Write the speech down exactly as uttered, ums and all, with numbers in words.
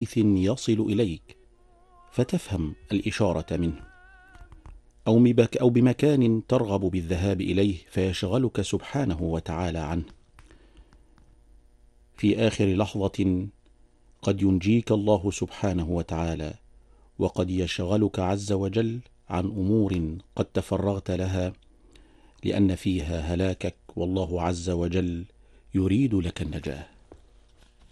حديث يصل إليك فتفهم الإشارة منه، أو مبك أو بمكان ترغب بالذهاب إليه فيشغلك سبحانه وتعالى عنه. في آخر لحظة قد ينجيك الله سبحانه وتعالى، وقد يشغلك عز وجل عن أمور قد تفرغت لها لأن فيها هلاكك، والله عز وجل يريد لك النجاة.